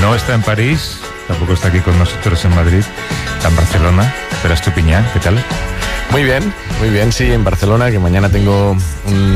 no está en París, tampoco está aquí con nosotros en Madrid, está en Barcelona. Pero Estupiñán, ¿qué tal? Muy bien, sí, en Barcelona, que mañana tengo un